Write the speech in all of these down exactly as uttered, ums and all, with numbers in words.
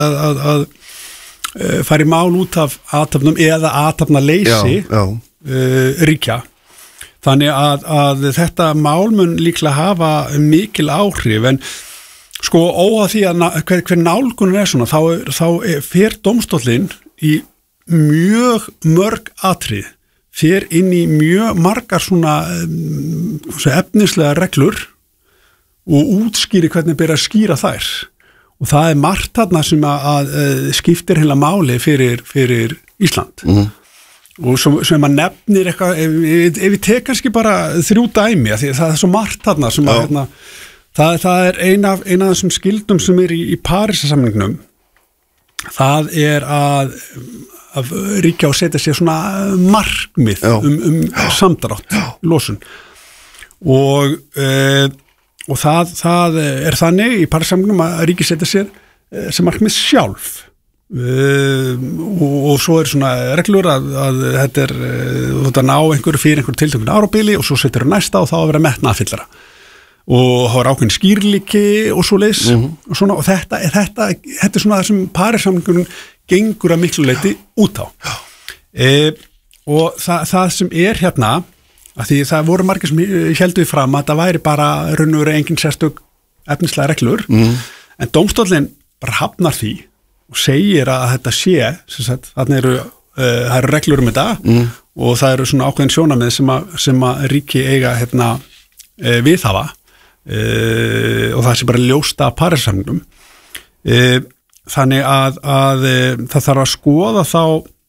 að, að, að uh, fara í mál út af athafnum eða athafnaleysi uh, ríkja. Þannig að, að þetta mál mun líklega hafa mikil áhrif, en sko óháð því að hver, hver nálgunin er svona, þá, þá fer dómstóllinn í mjög mörg atrið, fer inn í mjög margar svona um, efnislega reglur og útskýri hvernig byrja að skýra þær. Og það er margt þarna sem að, að, að skiptir heila máli fyrir, fyrir Ísland. Mm. Og sem, sem að nefnir eitthvað, ef, ef, ef við tek kannski bara þrjú dæmi, því það er svo margt þarna sem að, hérna, það, það er eina af, eina af þessum skildum sem er í, í Parísarsamningnum, það er að, að ríkja og setja sér svona markmið Já. um, um samdrátt í losun. Og e, Og það, það er þannig í Parísarsamningnum að ríki setja sér sem markmið sjálf uh, og, og svo er svona reglur að, að þetta er þú ert að ná einhverju fyrir einhverju tiltökun árabili og svo setur það næsta og þá að vera metnaðfyllara og þá er ákveðin skýrleiki og svo leys mm-hmm. og, svona, og þetta, þetta, þetta er svona það sem Parísarsamningurinn gengur að miklu leyti út á uh, og það, það sem er hérna að því það voru margir sem héldu fram að það væri bara raunur engin sérstök efnislega reglur mm. en dómstóllinn bara hafnar því og segir að þetta sé þannig eru, uh, eru reglur um þetta mm. og það eru svona ákveðin sjónarmið sem að, sem að ríki eiga hérna, uh, viðhafa uh, og það sé bara ljósta Parísarsamningnum uh, þannig að, að uh, það þarf að skoða þá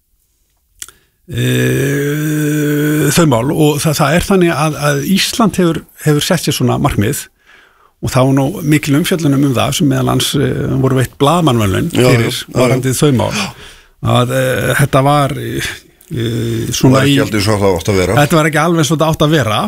Uh, þau mál og það, það er þannig að, að Ísland hefur, hefur sett sér svona markmið og þá nú mikil umfjöllunum um það sem meðal hans uh, voru veitt blaðmannverðlaun fyrir varandi þau mál að uh, þetta var uh, svona í þetta var ekki alveg eins og þetta átt að vera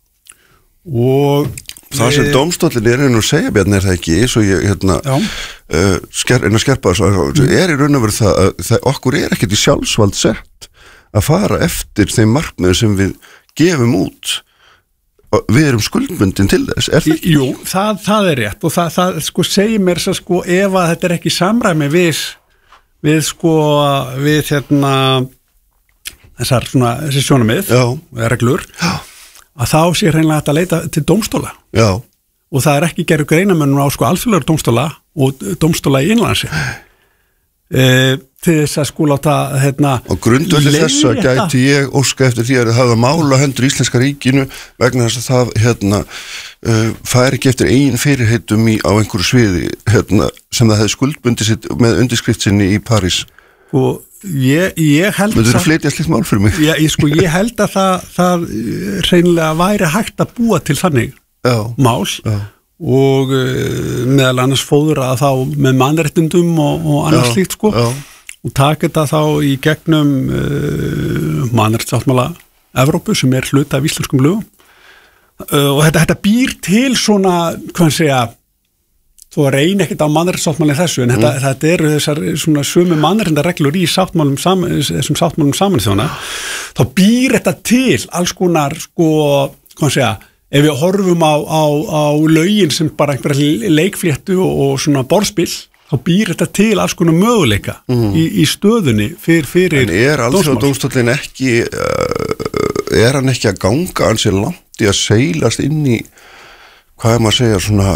og það sem dómstóllinn er einu að segja Bjarni er það ekki svo ég hérna uh, sker, einu að skerpa þess að er í raun og veru það að það, okkur er ekkert í sjálfsvald sett að fara eftir þeim markmiðum sem við gefum út við erum skuldbundin til þess, er það ekki? Jú, það, það er rétt og það, það sko segir mér svo sko ef að þetta er ekki samræmi við, við sko við hérna þessar svona, þessi sjónarmið eða reglur, Já. Að þá sé hreinlega hægt að leita til dómstóla Já. Og það er ekki gerð greinamönnum á sko alþjóðlegur dómstóla og dómstóla í innlansi e, til þess að sko láta hérna, og grundvelli þess að gæti ég óska eftir því að það hafa mála hendur íslenska ríkinu vegna þess að það hérna, uh, fær ekki eftir eigin fyrirheitum í, á einhverju sviði hérna, sem það hefði skuldbundið sitt með undirskrift sinni í París og ég, ég held að það flytja slíkt mál fyrir mig já, ég, sko, ég held að það, það hreinlega væri hægt að búa til þannig já, mál já. Og uh, meðal annars fóður að þá með mannréttindum og, og annars já, slíkt sko já. Og taka þetta þá í gegnum uh, mannréttindasáttmála Evrópu sem er hluti af íslenskum lögum uh, og þetta, þetta býr til svona, hvað segja þú reyni ekkert á mannréttindasáttmála þessu en mm. þetta, þetta eru þessar svona sömu mannréttindareglur í sáttmálum saman, þessum sáttmálum Sameinuðu þjóðanna þá býr þetta til alls konar sko, hvað segja ef við horfum á, á, á lögin sem bara einhverja leikfléttu og, og svona borðspil þá býr þetta til alls konar möguleika mm. í, í stöðunni fyrir, fyrir en er alþjóðadómstóllinn ekki uh, er hann ekki að ganga ansi langt í að seilast inn í hvað er maður að segja svona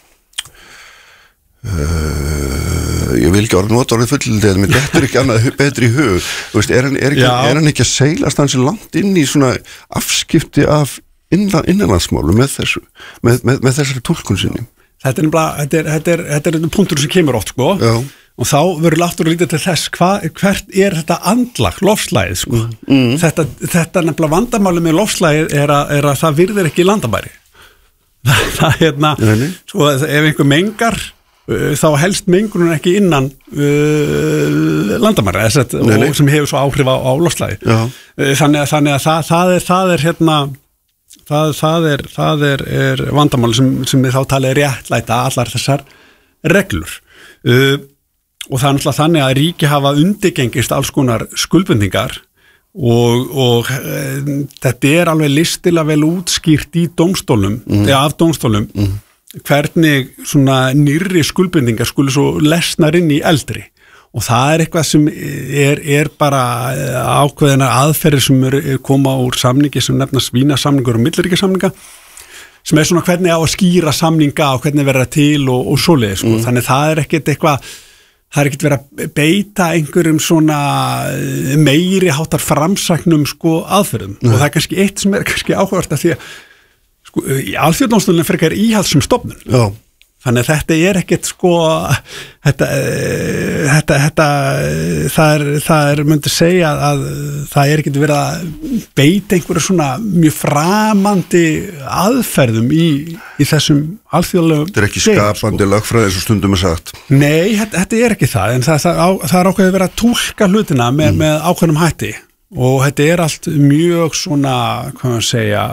uh, ég vil ekki orða nota orðið fullildið en mér dettur ekki annað betri í hug þú veist, er hann, er, ekki, er hann ekki að seilast ansi langt inn í svona afskipti af innan, innanlandsmálu með þessu með, með, með þessari túlkun sinni Þetta er, þetta, er, þetta, er, þetta er punktur sem kemur oft sko Já. Og þá verður láttur að líta til þess hva, hvert er þetta andlag, lofslægið sko mm. þetta, þetta nefnilega vandamáli með lofslægið er, er að það virðir ekki landamæri það, það hérna sko, ef einhver mengar uh, þá helst mengunum ekki innan uh, landamæri þess, og sem hefur svo áhrif á, á lofslægið uh, þannig, þannig að það, það er það er hérna Það, það er, það er, er vandamáli sem, sem við þá talið réttlæta allar þessar reglur uh, og það er náttúrulega þannig að ríki hafa undirgengist alls konar skuldbindingar og, og uh, þetta er alveg listilega vel útskýrt í dómstólum, mm. eða af dómstólum mm. hvernig svona nýrri skuldbindingar skuli svo lesnar inn í eldri og það er eitthvað sem er, er bara ákveðina aðferðir sem er, er koma úr samningi sem nefnast Vínasamningur og milliríkjasamninga sem er svona hvernig á að skýra samninga og hvernig verða til og, og svoleiðis sko. mm. Þannig það er ekkert eitthvað það er ekkert verið að beita einhverjum svona meiri háttar framsæknum sko aðferðum mm. og það er kannski eitt sem er kannski áhugavert að því að sko í alþjóðadómstólinn er frekar íhaldssöm stofnun. Já. Þannig að þetta er ekkert sko þetta, þetta, þetta það er, það er myndi segja að það er ekkert verið að beita einhverju svona mjög framandi aðferðum í, í þessum alþjóðlegum. Þetta er ekki skapandi sko. Lögfræði eins og stundum er sagt. Nei, þetta, þetta er ekki það en það, það, á, það er ákveðið verið að túlka hlutina með, mm. með ákveðnum hætti og þetta er allt mjög svona, hvað maður segja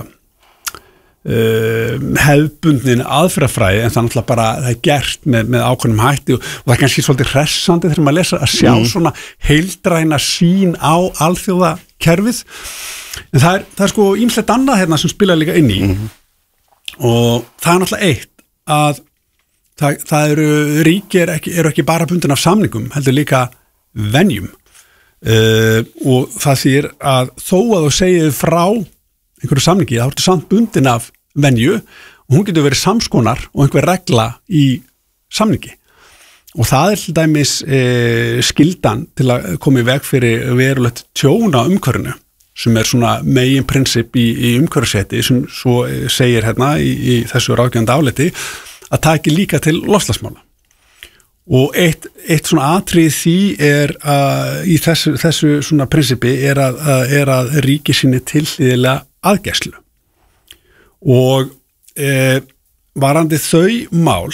Uh, hefðbundin aðferðafræði en það er náttúrulega bara það er gert með, með ákveðnum hætti og, og það er kannski svolítið hressandi þegar maður lesa að sjá mm. svona heildræna sín á alþjóðakerfið en það er, það er sko ýmislegt annað hérna sem spila líka inn í mm. og það er náttúrulega eitt að það, það eru ríki er ekki, eru ekki bara bundin af samningum heldur líka venjum uh, og það þýr að þó að þú segið frá einhverju samningi, þá ertu samt bundin af venju og hún getur verið samskonar og einhver regla í samningi og það er til dæmis e, skyldan til að koma í veg fyrir verulegt tjóna umhverfinu sem er svona megin prinsip í, í umhverfisrétti sem svo segir hérna í, í þessu ráðgefandi áliti að taki líka til loftslagsmála og eitt, eitt svona atrið því er að í þessu, þessu svona prinsipi er að, að, er að ríki sinni tilhlýðilega aðgæslu og e, varandi þau mál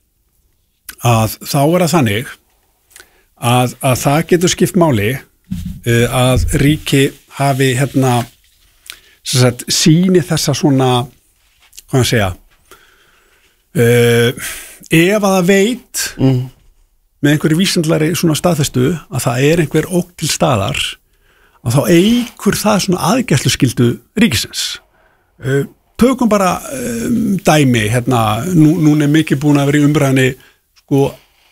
að þá er það þannig að, að það getur skipt máli e, að ríki hafi hérna sagt, síni þessa svona hvað að segja e, ef að það veit mm. með einhverju vísindlari svona staðfestu að það er einhver ógn til staðar að þá eigur það svona aðgæsluskyldu ríkisins. Uh, tökum bara um, dæmi, hérna, nú, núna er mikið búin að vera í umræðinni sko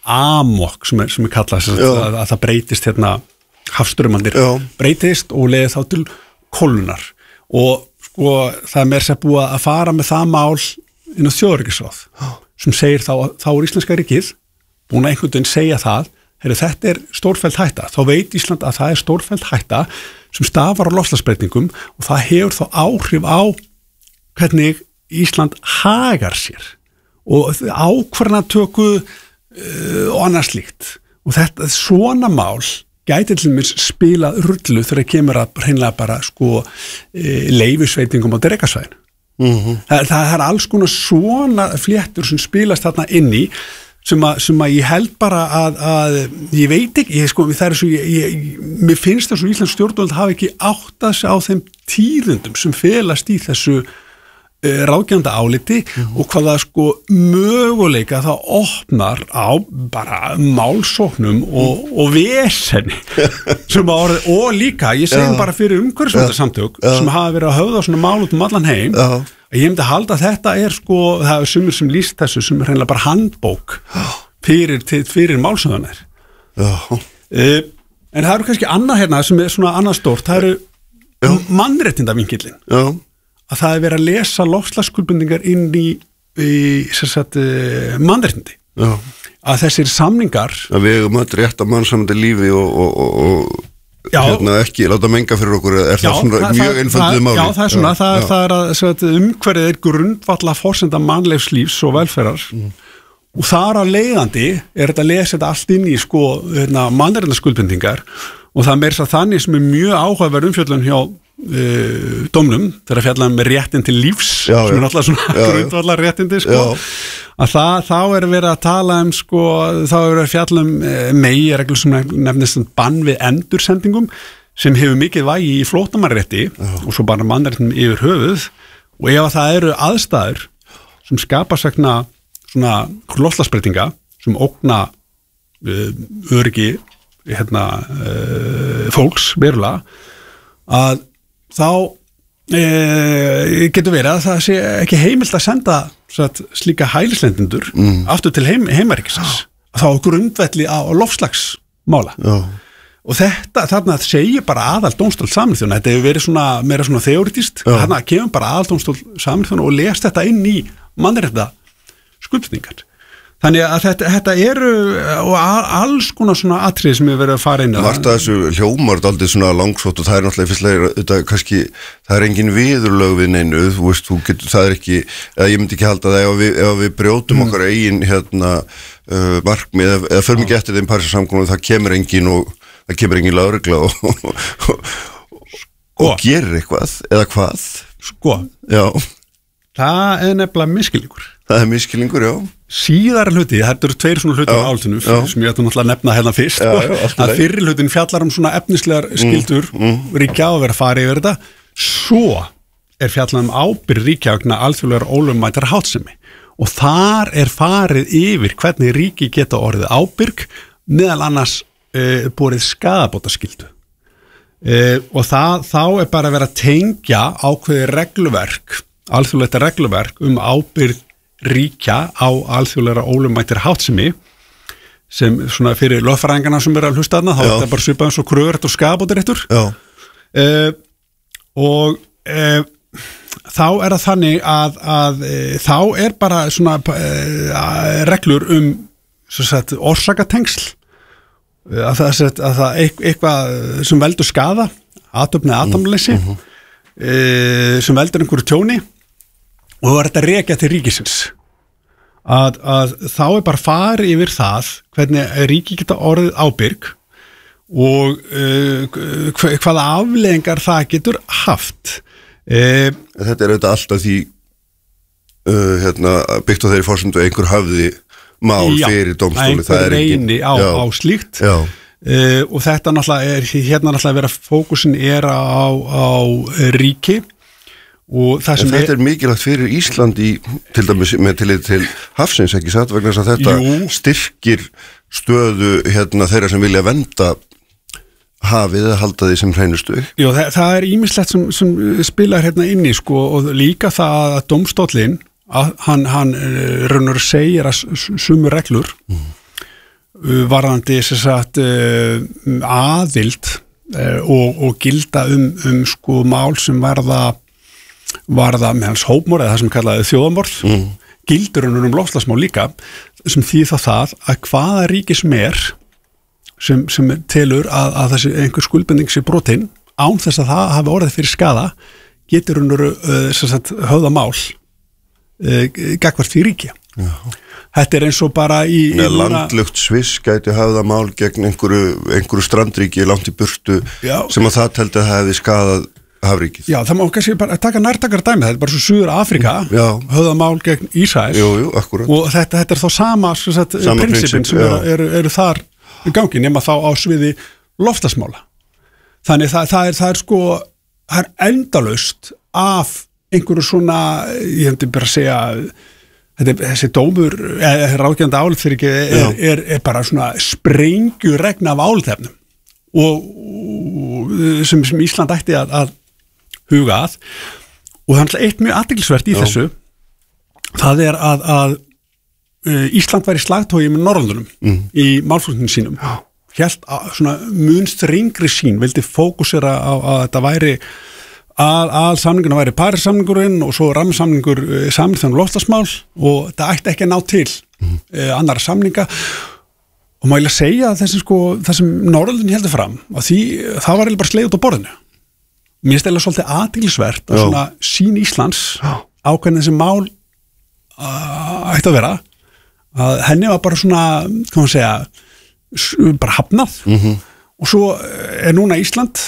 amok sem er, sem er kallað að, að, að það breytist hérna hafstraumarnir breytist og leiði þá til kólnunar og sko það er meira sér búið að fara með það mál inn á þjóðarríkisráð sem segir þá, þá er íslenska ríkið búin að einhvern veginn segja það Heri, þetta er stórfelld hætta, þá veit Ísland að það er stórfelld hætta sem stafar á loftslagsbreytingum og það hefur þá áhrif á hvernig Ísland hagar sér og ákvarðanatöku uh, og annað slíkt og þetta svona mál gæti til dæmis spilað rullu þegar kemur að hreinlega bara sko uh, leyfisveitingum á Drekasvæðinu. Mm-hmm. það, það er alls konar svona fléttur sem spilast þarna inn í sem að, sem að ég held bara að, að ég veit ekki, ég, sko, það er svo, ég, ég, mér finnst það svo Íslands stjórnvöld hafa ekki áttað sig á þeim tíðundum sem felast í þessu uh, ráðgjanda áliti mm. og hvaða sko möguleika það opnar á bara málsóknum og, mm. og vesenni sem að orði, og líka, ég segi ja. bara fyrir umhverfisvændarsamtök ja. sem hafa verið að höfða svona mál út um allan heim ja. Ég myndi að halda að þetta er sko, það er sumir sem lýst þessu sem er hreinlega bara handbók fyrir, fyrir málsöðunar. Uh, en það eru kannski annað hérna sem er svona annað stórt, það eru Já. mannréttindavingillin. Já. Að það er verið að lesa loftslagsskuldbindingar inn í, í sem sagt, mannréttindi. Já. Að þessir samningar... Að við hefum öll rétt að mannsamandi lífi og... og, og Já. Hérna ekki, láta menga fyrir okkur er já, það svona það, mjög einfölduð máli? Já, það er svona, já, það, já. það er að, að umhverfið er grundvalla forsenda mannlegs lífs og velferðar mm. og þar á leiðandi er þetta að lesa þetta allt inn í sko hérna, mannréttindaskuldbindingar og það er meira svo þannig sem er mjög áhugaverð umfjöllun hjá uh, dómnum þegar fjallar með réttin til lífs já, sem er alltaf svona grundvalla réttindi sko já. Að það, þá er verið að tala um sko, þá er verið að fjalla um eh, meginreglur sem nefnist bann við endursendingum sem hefur mikið vægi í flóttamannarétti og svo bara mannréttinum yfir höfuð og ef að það eru aðstæður sem skapa vegna svona loftslagsbreytinga sem ógna uh, öryggi hérna, uh, fólks verulega að þá uh, getur verið að það sé ekki heimilt að senda satt, slíka hælislendendur mm. aftur til heim, heimaríkisins þá grundvelli á loftslagsmála Já. Og þetta, þarna segir bara aðal dómstól Sameinuðu þjóðanna, þetta hefur verið svona meira svona þeoretist, þarna kemur bara aðal dómstól Sameinuðu þjóðanna og les þetta inn í mannréttinda skuldbindingar. Þannig að þetta, þetta eru og alls konar svona atrið sem hefur verið að fara inn. Margt að þessu hljómar aldrei svona langsótt og það er náttúrulega fyrstlega, þetta kannski, það er engin viðurlög við neinu, þú veist, þú getur, það er ekki, eða ég myndi ekki halda það ef við, ef við brjótum mm. okkar eigin hérna uh, markmið, eða, eða fyrir mikið eftir þeim Parísarsamkomulagi, það kemur engin og það kemur engin lögregla og, og, og, og gerir eitthvað, eða hvað? Sko, já. Það er nefnilega miskilningur. Það er miskilningur, já. Síðar hluti, þetta eru tveir svona hluti á áltunum sem ég ætla náttúrulega að nefna hérna fyrst. Já, já, að fyrri hlutin fjallar um svona efnislegar skildur mm, mm. ríkja og vera að fara yfir þetta. Svo er fjallar um ábyrgð ríkja vegna alþjóðlegar ólögmætrar háttsemi og þar er farið yfir hvernig ríki geta orðið ábyrg meðal annars Uh, borið skaðabótaskyldu uh, og það, þá er bara að vera að tengja ákveði regluverk alþjóðlegt regluverk um ábyrgð ríkja á alþjóðlega ólögmætri háttsemi sem svona fyrir lögfræðingarna sem eru að hlusta þarna, þá er þetta bara svipað eins og kröfuréttur og skaðabótaréttur uh, og uh, þá er það þannig að, að uh, þá er bara svona uh, reglur um sagt, orsakatengsl að það, að það eitthvað sem veldur skaða, athöfn eða athafnaleysi mm -hmm. e, sem veldur einhverju tjóni og það er þetta rekja til ríkisins að, að þá er bara farið yfir það hvernig ríki geta orðið ábyrg og e, hvaða afleiðingar það getur haft e, Þetta er auðvitað alltaf því uh, hérna, byggt á þeirri forsendu einhver hafði mál já, fyrir dómstóli, það er reyni á, á slíkt uh, og þetta náttúrulega er, hérna náttúrulega vera fókusin er á, á ríki og það sem en þetta er, er mikilvægt fyrir Ísland í, til dæmis með tillit til hafsins, ekki satt, vegna þess að þetta jú. Styrkir stöðu hérna þeirra sem vilja venda hafið eða halda því sem hreinustu. Jú, það, það er ýmislegt sem, sem spilar hérna inni sko og líka það að dómstóllinn að hann, hann raunur segir að sumu reglur mm. varðandi sem sagt aðild og, og gilda um, um sko mál sem varða varða með hans hópmorð eða það sem kallaði þjóðamorð mm. gildur raunur um loftslagsmál líka sem þýð þá það að hvaða ríki sem er sem, sem telur að, að þessi einhver skuldbinding sé brotin án þess að það hafi orðið fyrir skada getur raunur sem sagt höfða mál gagvart því ríkja. Já. Þetta er eins og bara í... í landlugt Sviss gæti hafa það mál gegn einhverju, einhverju strandríki langt í burtu Já. Sem að það teldi að það hefði skadað hafríkið. Já, það má kannski bara taka nærtakar dæmi, þetta er bara svo Suður Afrika höfða mál gegn Ísrael jú, jú, og þetta, þetta er þá sama, sagt, sama prinsipin sem eru, eru, eru þar í gangi nema þá á sviði loftslagsmála. Þannig það, það, er, það er sko það er endalaust af einhverju svona, ég hefndi bara að segja þetta, þessi dómur eða ráðgjandi álit fyrir ekki er, er, er bara svona sprengjuregn af álitefnum og, og sem, sem Ísland ætti að, að huga að og það er eitt mjög athyglisvert í Já. Þessu það er að, að Ísland væri slagtói með Norðurlöndunum mm. í málflutningum sínum hélt að svona munst ringri sín vildi fókusera á að þetta væri að, að samninguna væri Parísarsamningurinn og svo rammasamningur Sameinuðu þjóðanna um loftslagsmál og það ætti ekki að ná til mm. eh, annara samninga og má ég að segja að þessi sko það sem Norðurlöndin heldur fram að því það var bara slegið út á borðinu. Mér finnst það svolítið athyglisvert að svona sín Íslands ákveðin þessi mál uh, ætti að vera að henni var bara svona hvað maður segja bara hafnað mm-hmm. og svo er núna Ísland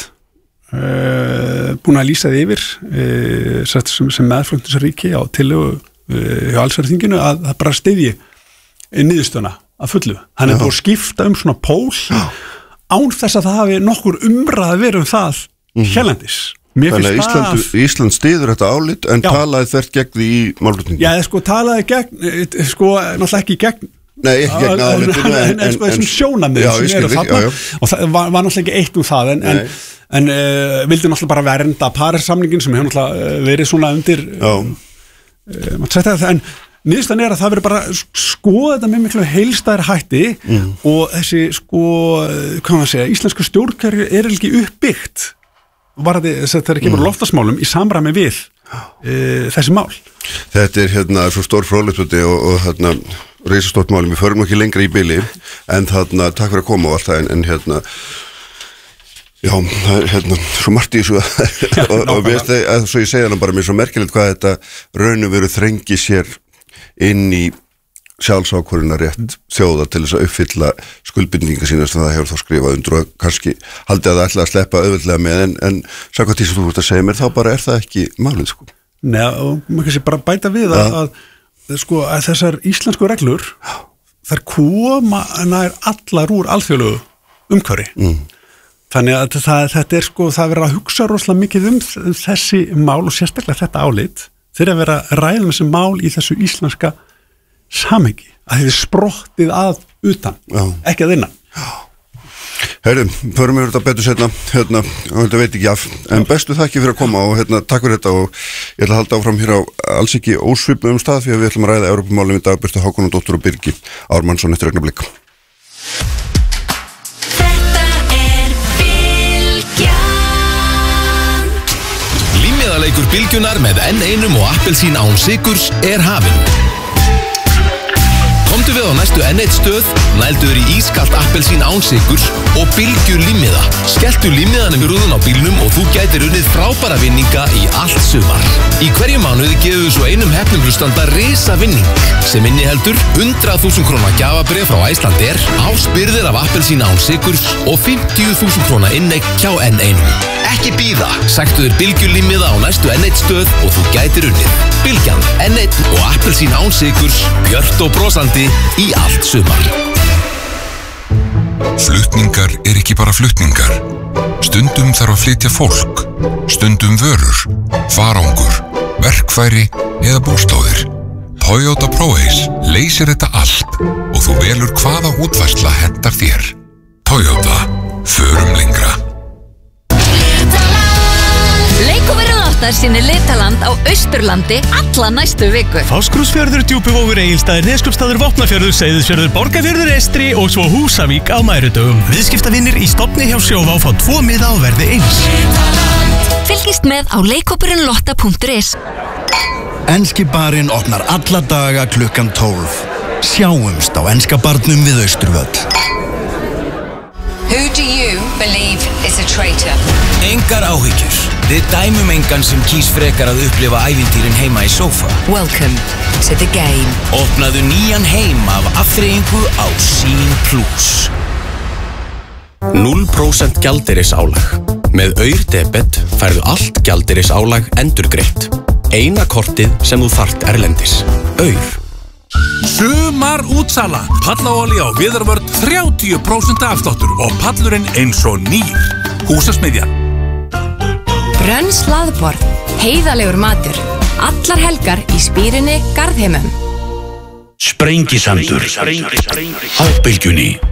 Uh, búin að lýsa því yfir uh, sem, sem meðflutningsríki á tillögu uh, hjá allsherjarþinginu að það bara styðji niðurstöðuna að fullu. Hann er búin að skipta um svona pól Já. Án þess að það hafi nokkur umræð verið um það mm. hérlendis. Þannig að Ísland, Ísland styður þetta álit en Já. Talaði þvert gegn því í málflutningu. Já, sko talaði gegn sko náttúrulega ekki gegn Nei, ekki gegn álitinu en, en, en sko þessum sjónamið sem eru þarna og það var, var náttúrulega ekki eitt úr það en, en, en uh, vildi náttúrulega bara vernda Parísarsamningin sem hefur náttúrulega verið svona undir um, um, en, niðurstaðan er að það verður bara skoða þetta með miklu heilstæðar hætti mm. og þessi sko, hvað maður segja, íslensku stjórnkerfi er ekki uppbyggt þetta er ekki bara mm. loftasmálum í samræmi við e, þessi mál. Þetta er hérna svo stór fróðleiksbúti og, og hérna reisastórt málum, við förum ekki lengra í bili en þarna, takk fyrir að koma og allt það en, en hérna já, það er hérna svo margt í þessu Já, og, og veist það, að svo ég segja hana bara mér svo merkilegt hvað þetta raunum veru þrengi sér inn í sjálfsákvörðunar rétt þjóða til þess að uppfylla skuldbindninga sína sem það hefur þá skrifað undir og kannski haldið að það ætla að sleppa auðvitað með en, en samkvæmt því sem þú ert að segja mér þá bara er það ekki málið sko. Nei og maður kannski bara bæta við að, að, sko, að þessar íslensku reglur þær koma nær allar úr alþjóðlegu umhverfi mm. Þannig að það, þetta er sko, það verður að hugsa rosalega mikið um þessi mál og sérstaklega þetta álit þeir að vera að ræða um þessi mál í þessu íslenska samhengi, að þið sprottið að utan, Já. ekki að innan. Heyrðum, förum við þetta betur setna, hérna, og þetta veit ekki af, en bestu þakki fyrir að koma og hérna, takk fyrir þetta og ég ætla að halda áfram hér á alls ekki ósvipum stað því að við ætlum að ræða Evrópumálum í dag, Birta Hákonardóttur og Birgir Ármannsson eftir augnablik. Leikur Bylgjunar með enn einum og appelsín án sykurs er hafinn. Komdu við á næstu enn eitt stöð, nælduður í ískalt appelsín án sykurs og Bylgju límmiða. Skelltu límmiðanum í rúðun á bílnum og þú gætir unnið frábæra vinninga í allt sumar. Í hverju mánuði gefum við svo einum heppnum hlustanda risa vinning sem inniheldur hundrað þúsund króna gjafabréf frá Icelandair, áspyrðir af appelsín án sykurs og fimmtíu þúsund króna inneign hjá enn einum. Ekki bíða, sæktu þér Bylgju límmiða á næstu enn eitt stöð og þú gætir unnið. Bylgjan, enn eitt og appelsín án sykurs, björt og brosandi í allt sumar. Flutningar er ekki bara flutningar. Stundum þarf að flytja fólk, stundum vörur, farangur, verkfæri eða búslóðir. Toyota ProAce leysir þetta allt og þú velur hvaða útfærsla hentar þér. Toyota, förum lengra. Leikóverið áttar sinni Litaland á Austurlandi alla næstu viku. Fáskrúðsfjörður, Djúpivogur, Egilsstaðir, Neskaupstaður, Vopnafjörður, Seyðisfjörður, Borgarfjörður, Estri og svo Húsavík á mærudögum. Viðskiptavinir í stofni hjá Sjóvá fá tvo miða á verði eins. Fylgist með á leikóperunlotta punktur is. Enski barinn opnar alla daga klukkan tólf. Sjáumst á enska barnum við Austurvöll. Who do you believe is a traitor? Engar áhyggjur. Við dæmum engan sem kýs frekar að upplifa ævintýrin heima í sófa. Welcome to the game. Opnaðu nýjan heim af afþreyingu á Sín Plus. núll prósent gjaldeyrisálag. Með Aur debet færðu allt gjaldeyrisálag endurgreitt. Eina kortið sem þú þarft erlendis. Aur. Sumar útsala. Pallaolía á Viðarvörð þrjátíu prósent afsláttur og pallurinn eins og nýr. Húsasmiðjan. Brönn slaðborð. Heiðalegur matur. Allar helgar í Spýrinni, Garðheimum. Sprengisandur á Bylgjunni.